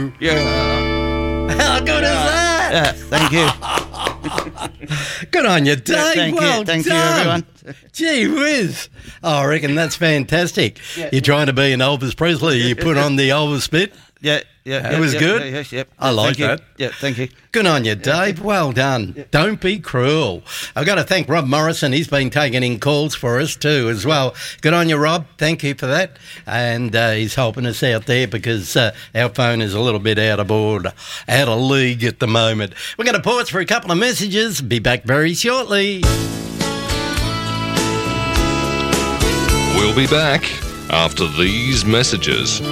Yeah. How good is that? Yeah, thank you. Good on you, Dave. Thank you, everyone. Gee whiz. Oh, I reckon that's fantastic. You're trying to be an Elvis Presley. You put on the Elvis bit. Yeah. It was good. Yeah. I like Thank that. You. Yeah, thank you. Good on you, Dave. Well done. Yeah. Don't be cruel. I've got to thank Rob Morrison. He's been taking in calls for us too as well. Good on you, Rob. Thank you for that. And he's helping us out there because our phone is a little bit out of order, out of league at the moment. We're going to pause for a couple of messages. Be back very shortly. We'll be back after these messages.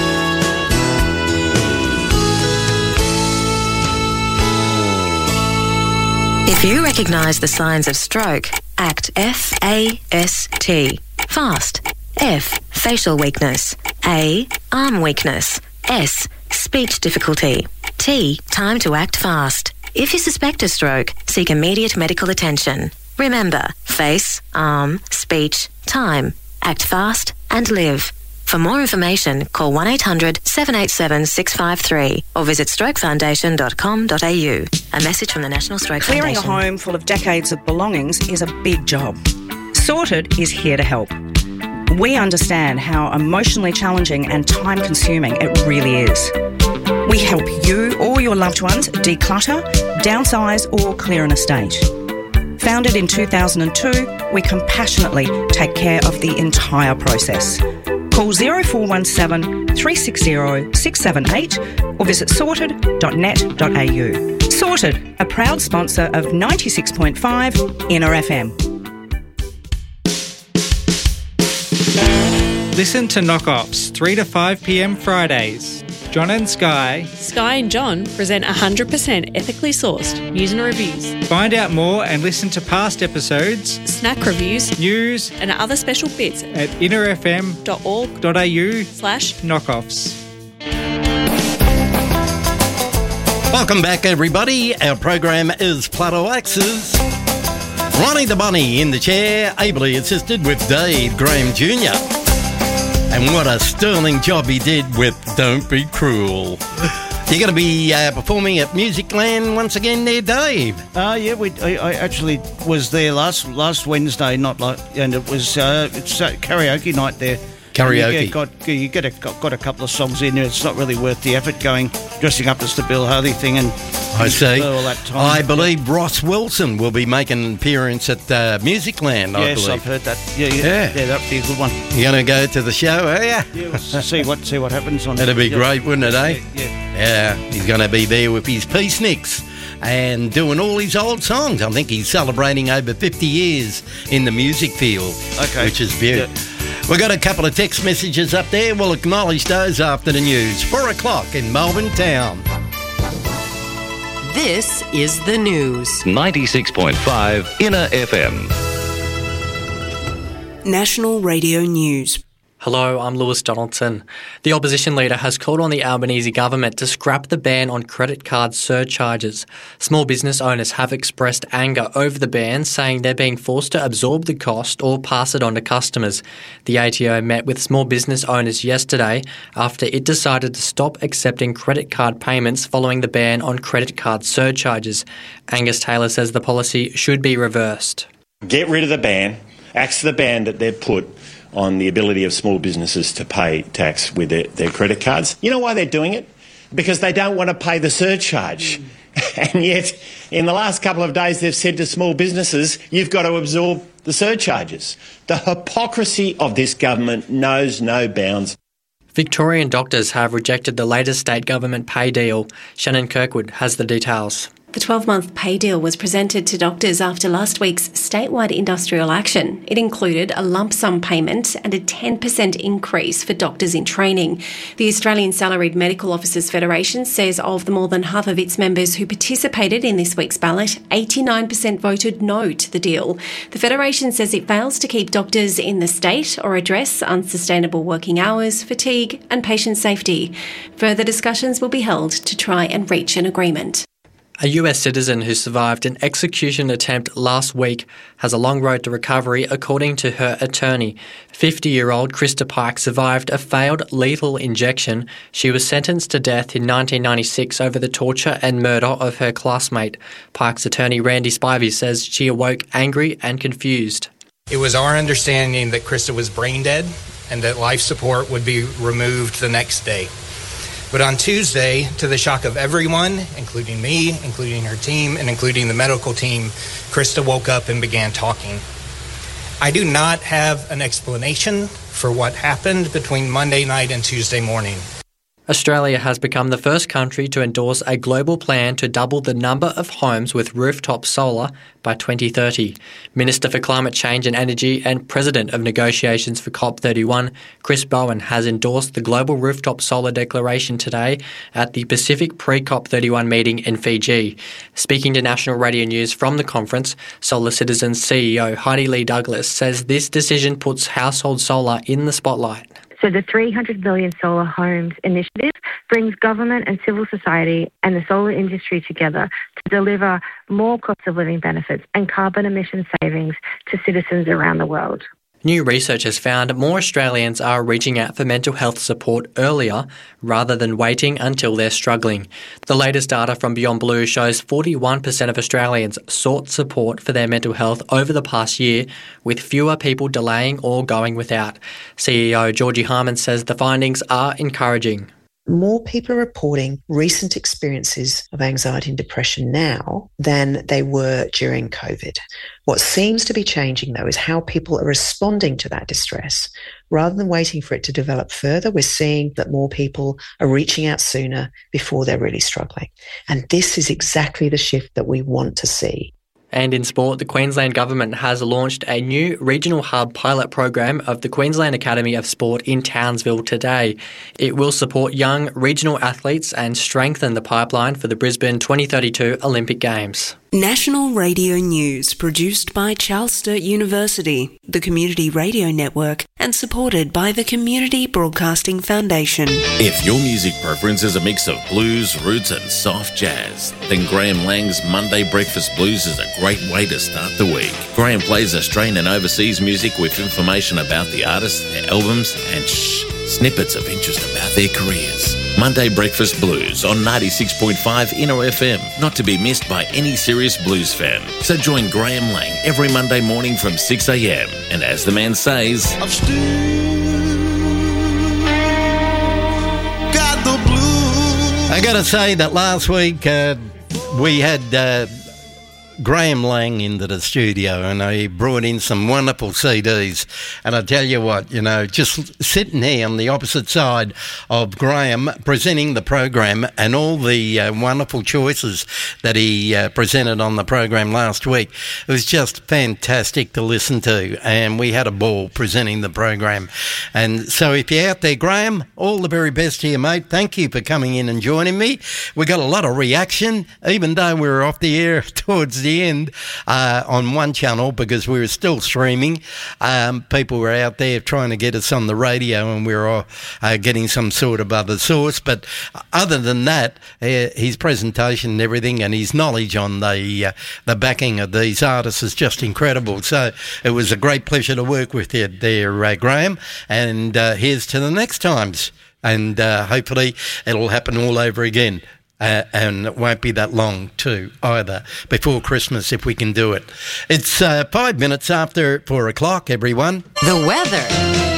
If you recognise the signs of stroke, act F-A-S-T. Fast. F. Facial weakness. A. Arm weakness. S. Speech difficulty. T. Time to act fast. If you suspect a stroke, seek immediate medical attention. Remember, face, arm, speech, time. Act fast and live. For more information, call 1-800-787-653 or visit strokefoundation.com.au. A message from the National Stroke Clearing Foundation. a home full of decades of belongings is a big job. Sorted is here to help. We understand how emotionally challenging and time-consuming it really is. We help you or your loved ones declutter, downsize or clear an estate. Founded in 2002, we compassionately take care of the entire process. Call 0417 360 678 or visit sorted.net.au. Sorted, a proud sponsor of 96.5 Inner FM. Listen to Knock Ops 3 to 5 p.m. Fridays. John and Sky and John present 100% ethically sourced news and reviews. Find out more and listen to past episodes, snack reviews, news and other special bits at innerfm.org.au/knockoffs. Welcome back, everybody. Our program is Plato Axes. Ronnie the Bunny in the chair, ably assisted with Dave Graham Jr. And what a sterling job he did with Don't Be Cruel. You're going to be performing at Musicland once again there, Dave? Yeah, I actually was there last Wednesday, and it was it's karaoke night there. Karaoke. You got a couple of songs in there. It's not really worth the effort dressing up as the Bill Haley thing and I see. all that time. I believe Ross Wilson will be making an appearance at Musicland, I believe. Yes, I've heard that. Yeah, that'd be a good one. You're going to go to the show, are you? Yeah, we'll see what happens on. That'd be great, wouldn't it, eh? Yeah. He's going to be there with his peaceniks and doing all his old songs. I think he's celebrating over 50 years in the music field, which is beautiful. Yeah. We've got a couple of text messages up there. We'll acknowledge those after the news. 4 o'clock in Melbourne Town. This is the news. 96.5 Inner FM. National Radio News. Hello, I'm Lewis Donaldson. The opposition leader has called on the Albanese government to scrap the ban on credit card surcharges. Small business owners have expressed anger over the ban, saying they're being forced to absorb the cost or pass it on to customers. The ATO met with small business owners yesterday after it decided to stop accepting credit card payments following the ban on credit card surcharges. Angus Taylor says the policy should be reversed. Get rid of the ban, axe the ban that they've put on the ability of small businesses to pay tax with their credit cards. You know why they're doing it? Because they don't want to pay the surcharge. And yet, in the last couple of days, they've said to small businesses, you've got to absorb the surcharges. The hypocrisy of this government knows no bounds. Victorian doctors have rejected the latest state government pay deal. Shannon Kirkwood has the details. The 12-month pay deal was presented to doctors after last week's statewide industrial action. It included a lump sum payment and a 10% increase for doctors in training. The Australian Salaried Medical Officers Federation says of the more than half of its members who participated in this week's ballot, 89% voted no to the deal. The Federation says it fails to keep doctors in the state or address unsustainable working hours, fatigue and patient safety. Further discussions will be held to try and reach an agreement. A US citizen who survived an execution attempt last week has a long road to recovery, according to her attorney. 50-year-old Krista Pike survived a failed lethal injection. She was sentenced to death in 1996 over the torture and murder of her classmate. Pike's attorney Randy Spivey says she awoke angry and confused. It was our understanding that Krista was brain dead and that life support would be removed the next day. But on Tuesday, to the shock of everyone, including me, including her team, and including the medical team, Krista woke up and began talking. I do not have an explanation for what happened between Monday night and Tuesday morning. Australia has become the first country to endorse a global plan to double the number of homes with rooftop solar by 2030. Minister for Climate Change and Energy and President of Negotiations for COP31, Chris Bowen, has endorsed the Global Rooftop Solar Declaration today at the Pacific Pre-COP31 meeting in Fiji. Speaking to National Radio News from the conference, Solar Citizens CEO Heidi Lee Douglas says this decision puts household solar in the spotlight. So the 300 million solar homes initiative brings government and civil society and the solar industry together to deliver more cost of living benefits and carbon emission savings to citizens around the world. New research has found more Australians are reaching out for mental health support earlier rather than waiting until they're struggling. The latest data from Beyond Blue shows 41% of Australians sought support for their mental health over the past year, with fewer people delaying or going without. CEO Georgie Harman says the findings are encouraging. More people are reporting recent experiences of anxiety and depression now than they were during COVID. What seems to be changing, though, is how people are responding to that distress. Rather than waiting for it to develop further, we're seeing that more people are reaching out sooner before they're really struggling. And this is exactly the shift that we want to see. And in sport, the Queensland Government has launched a new regional hub pilot program of the Queensland Academy of Sport in Townsville today. It will support young regional athletes and strengthen the pipeline for the Brisbane 2032 Olympic Games. National Radio News, produced by Charles Sturt University, the Community Radio Network, and supported by the Community Broadcasting Foundation. If your music preference is a mix of blues, roots and soft jazz, then Graham Lang's Monday Breakfast Blues is a great way to start the week. Graham plays Australian and overseas music with information about the artists, their albums, and snippets of interest about their careers. Monday Breakfast Blues on 96.5 Inner FM, not to be missed by any serious blues fan. So join Graham Lang every Monday morning from 6 a.m. And as the man says, I've still got the blues. I got to say that last week we had Graham Lang into the studio, and he brought in some wonderful CDs. And I tell you what, you know, just sitting here on the opposite side of Graham presenting the program and all the wonderful choices that he presented on the program last week, it was just fantastic to listen to, and we had a ball presenting the program. And so if you're out there, Graham, all the very best to you, mate. Thank you for coming in and joining me. We got a lot of reaction, even though we were off the air towards the end on one channel because we were still streaming. People were out there trying to get us on the radio, and we were all getting some sort of other source. But other than that, his presentation and everything and his knowledge on the backing of these artists is just incredible. So it was a great pleasure to work with you there, Graham. And here's to the next times. And hopefully it'll happen all over again. And it won't be that long too either, before Christmas if we can do it. It's 5 minutes after 4 o'clock, everyone. The weather.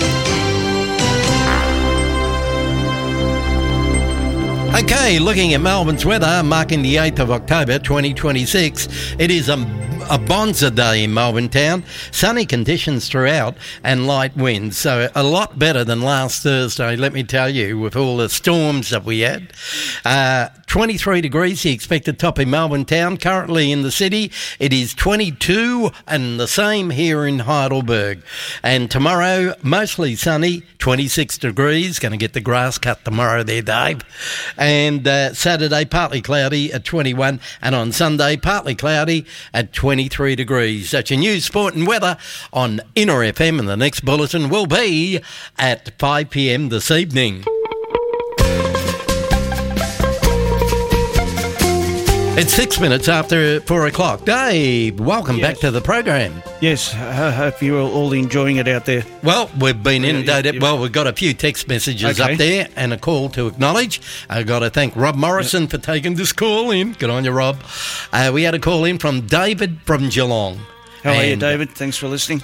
Okay, looking at Melbourne's weather, marking the 8th of October 2026. It is a bonza day in Melbourne town. Sunny conditions throughout and light winds. So a lot better than last Thursday, let me tell you, with all the storms that we had. 23 degrees, the expected top in Melbourne town. Currently in the city, it is 22 and the same here in Heidelberg. And tomorrow, mostly sunny, 26 degrees. Going to get the grass cut tomorrow there, Dave. And Saturday, partly cloudy at 21. And on Sunday, partly cloudy at 23 degrees. That's your news, sport and weather on Inner FM. And the next bulletin will be at 5 p.m. this evening. It's 6 minutes after 4 o'clock. Dave, welcome back to the program. Yes, I hope you're all enjoying it out there. Well, we've been inundated. Well, we've got a few text messages up there and a call to acknowledge. I've got to thank Rob Morrison for taking this call in. Good on you, Rob. We had a call in from David from Geelong. How are you, David? Thanks for listening.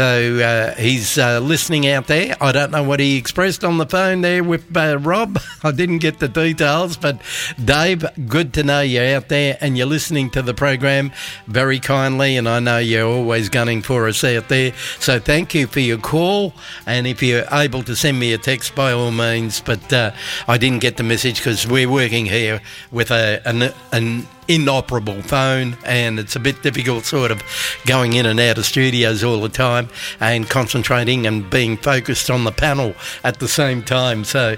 So he's listening out there. I don't know what he expressed on the phone there with Rob. I didn't get the details, but Dave, good to know you're out there and you're listening to the program very kindly, and I know you're always gunning for us out there. So thank you for your call, and if you're able to send me a text, by all means, but I didn't get the message because we're working here with an inoperable phone, and it's a bit difficult sort of going in and out of studios all the time and concentrating and being focused on the panel at the same time. So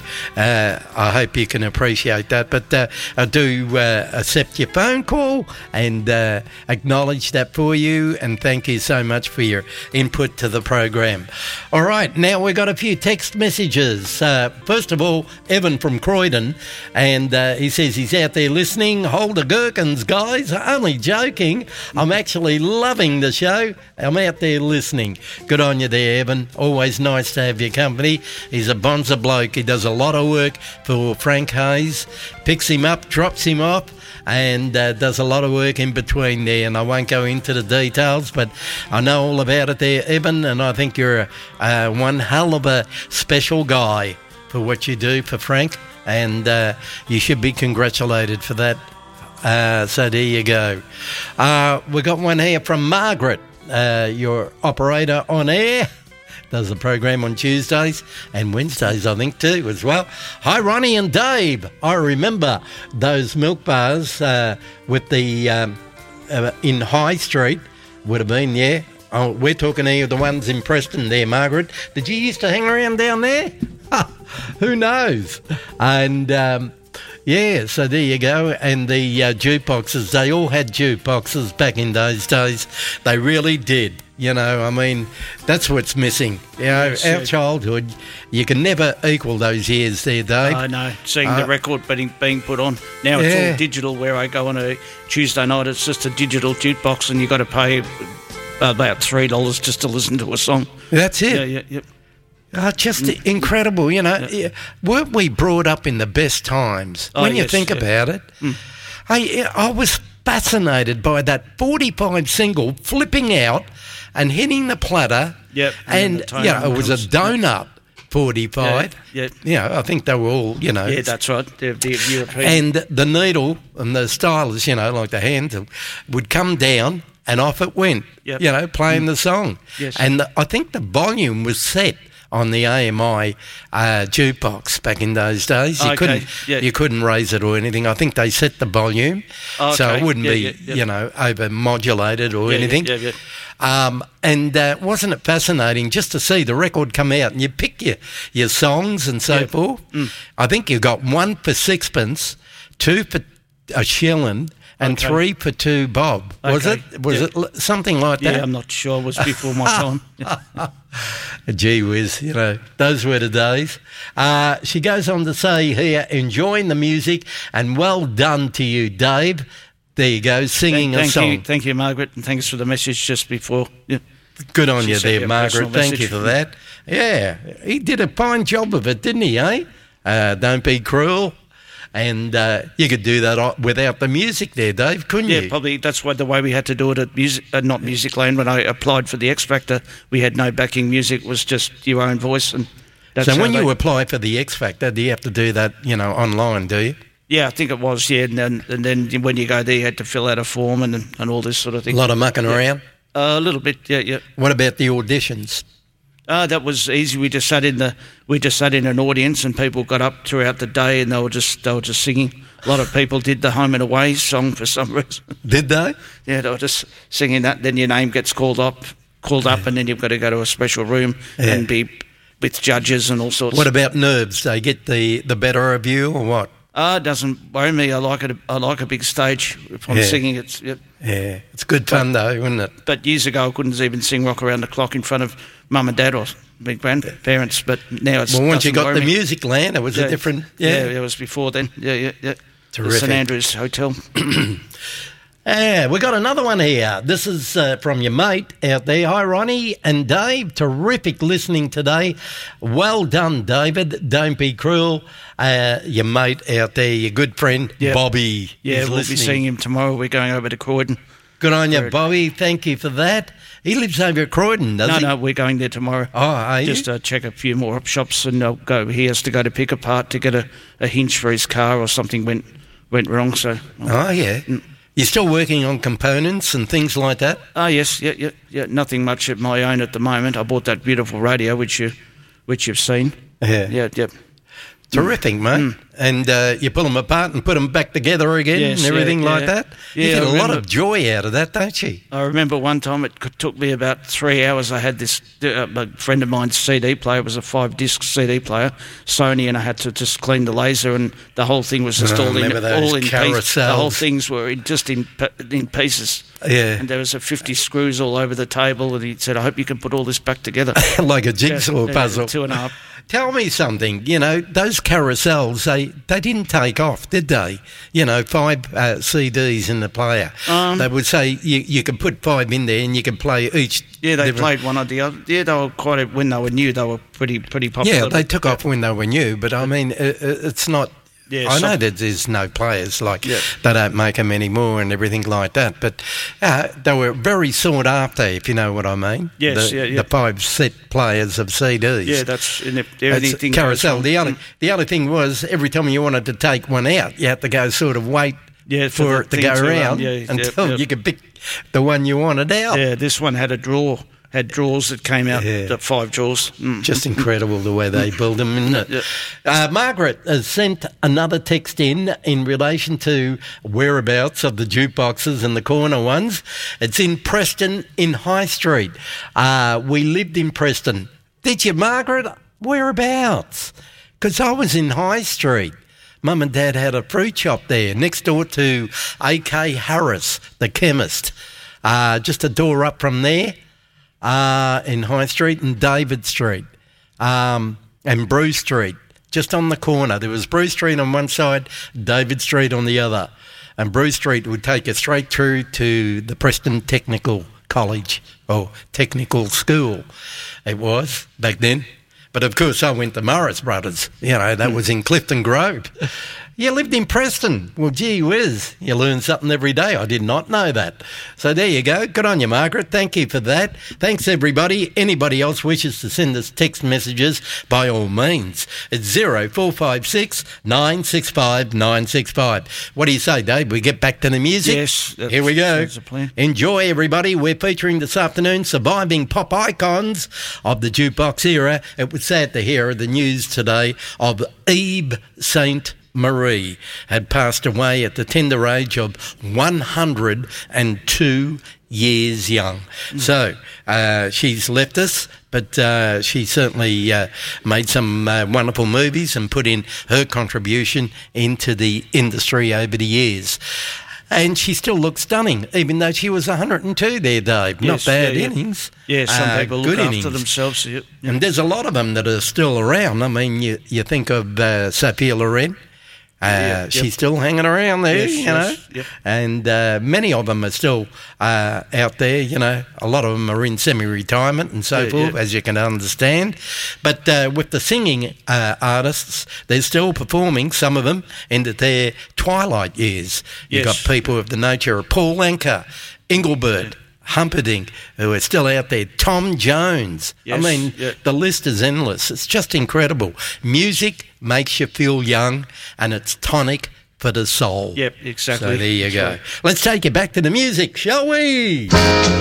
I hope you can appreciate that. But I do accept your phone call and acknowledge that for you, and thank you so much for your input to the program. All right, now we've got a few text messages. First of all, Evan from Croydon, and he says he's out there listening. Hold the gherkins, guys. Only joking. I'm actually loving the show. I'm out there listening. Good on you there, Evan. Always nice to have your company. He's a bonza bloke. He does a lot of work for Frank Hayes. Picks him up, drops him off, and does a lot of work in between there, and I won't go into the details, but I know all about it there, Evan, and I think you're one hell of a special guy for what you do for Frank, and you should be congratulated for that. So there you go. We got one here from Margaret, your operator on air. Does the program on Tuesdays and Wednesdays, I think, too, as well. Hi, Ronnie and Dave. I remember those milk bars with the in High Street. Would have been, yeah. Oh, we're talking here the ones in Preston there, Margaret. Did you used to hang around down there? Who knows? And yeah, so there you go. And the jukeboxes, they all had jukeboxes back in those days. They really did. You know, I mean, that's what's missing. You know, yes, our childhood, you can never equal those years there, Dave. I know, seeing the record being put on. Now it's all digital, where I go on a Tuesday night, it's just a digital jukebox, and you got to pay about $3 just to listen to a song. That's it. Yeah. Just incredible, you know. Yeah. Weren't we brought up in the best times? When you think about it. I was fascinated by that 45 single flipping out and hitting the platter. Yep. And you know, it was a donut 45. Yeah. You know, I think they were all, you know. Yeah, that's right. The European. And the needle and the stylus, you know, like the handle, would come down and off it went, you know, playing the song. Yes. And I think the volume was set on the AMI jukebox back in those days. You couldn't raise it or anything. I think they set the volume so it wouldn't be, you know, over-modulated or anything. And wasn't it fascinating just to see the record come out and you pick your songs and so forth? I think you got 1 for sixpence, 2 for a shilling, and 3 for 2 bob. Was it something like that? Yeah, I'm not sure. It was before my time. Gee whiz, you know, those were the days. She goes on to say here, enjoying the music, and well done to you, Dave. There you go, singing a song. Thank you, Margaret, and thanks for the message just before. Yeah. Good on you there, Margaret. Thank you for that. Yeah, he did a fine job of it, didn't he, eh? Don't be cruel. And you could do that without the music there, Dave, couldn't you? Yeah, probably. That's why the way we had to do it at not Musicland. When I applied for the X Factor, we had no backing music. It was just your own voice. And that's so when you apply for the X Factor, do you have to do that, you know, online, do you? Yeah, I think it was, yeah. And then when you go there, you had to fill out a form and all this sort of thing. A lot of mucking around? A little bit, yeah. What about the auditions? That was easy. We just sat in an audience, and people got up throughout the day, and they were just singing. A lot of people did the Home and Away song for some reason. Did they? Yeah, they were just singing that. Then your name gets called up, and then you've got to go to a special room and be with judges and all sorts. What about nerves? They get the better of you, or what? It doesn't worry me. I like it. I like a big stage. If I'm singing, it's it's good fun though, isn't it? But years ago, I couldn't even sing Rock Around the Clock in front of mum and dad or my grandparents. But now it's once you got the music land, it was a different. Yeah, it was before then. Yeah. Terrific. St Andrews Hotel. Yeah, we got another one here. This is from your mate out there. Hi, Ronnie and Dave. Terrific listening today. Well done, David. Don't be cruel. Your mate out there, your good friend, Bobby. Yeah, is we'll listening. be seeing him tomorrow. We're going over to Croydon. Good on you, Bobby. Thank you for that. He lives over at Croydon, doesn't he? No, we're going there tomorrow. Oh, are you? Just check a few more op shops, and he has to go to pick apart to get a hinge for his car or something went wrong. So. Oh, yeah. You're still working on components and things like that? Oh, yes. Yeah. Nothing much at my own at the moment. I bought that beautiful radio, which you've seen. Yeah. Yeah. Terrific, mate. And you pull them apart and put them back together again and everything like that? Yeah, you get a lot of joy out of that, don't you? I remember one time it took me about 3 hours. I had this a friend of mine's CD player. It was a 5-disc CD player, Sony, and I had to just clean the laser, and the whole thing was just all in pieces. The whole things were in pieces. Yeah. And there was 50 screws all over the table, and he said, I hope you can put all this back together. Like a jigsaw puzzle. 2.5. Tell me something, those carousels, they didn't take off, did they? 5 CDs in the player. They would say you could put 5 in there and you could play each. Yeah, they played one or the other. Yeah, they were when they were new, they were pretty popular. Yeah, they took off when they were new, but I mean, it's not. Yeah, I know that there's no players, they don't make them anymore and everything like that, but they were very sought after, if you know what I mean. Yes, the 5 set players of CDs. Yeah, that's everything. Carousel. The other thing was, every time you wanted to take one out, you had to go sort of wait for it to go around until you could pick the one you wanted out. Yeah, this one had a drawer. Had drawers that came out, the 5 drawers. Just incredible the way they build them, isn't it? Margaret has sent another text in relation to whereabouts of the jukeboxes and the corner ones. It's in Preston in High Street. We lived in Preston. Did you, Margaret? Whereabouts? Because I was in High Street. Mum and Dad had a fruit shop there next door to A.K. Harris, the chemist. Just a door up from there. In High Street and David Street and Bruce Street, just on the corner. There was Bruce Street on one side, David Street on the other. And Bruce Street would take you straight through to the Preston Technical College, or Technical School it was back then. But of course I went to Morris Brothers, that was in Clifton Grove. You lived in Preston. Well, gee whiz, you learn something every day. I did not know that. So there you go. Good on you, Margaret. Thank you for that. Thanks, everybody. Anybody else wishes to send us text messages, by all means. It's 0456 965 965. What do you say, Dave? We get back to the music? Yes. Here we go. That's the plan. Enjoy, everybody. We're featuring this afternoon surviving pop icons of the jukebox era. It was sad to hear the news today of Eve St. Marie had passed away at the tender age of 102 years young. So she's left us, but she certainly made some wonderful movies and put in her contribution into the industry over the years. And she still looks stunning, even though she was 102 there, Dave. Yes, not bad innings. Yeah, some people look after themselves. Yeah. And there's a lot of them that are still around. I mean, you think of Sophia Loren. She's still hanging around there, Yep. And many of them are still out there, A lot of them are in semi-retirement and so forth, as you can understand. But with the singing artists, they're still performing, some of them, into their twilight years. You've got people of the nature of Paul Anka, Engelbert, Humperdinck, who are still out there. Tom Jones. Yes, I mean, the list is endless. It's just incredible. Music makes you feel young, and it's tonic for the soul. Yep, exactly. So there you go. Let's take it back to the music, shall we?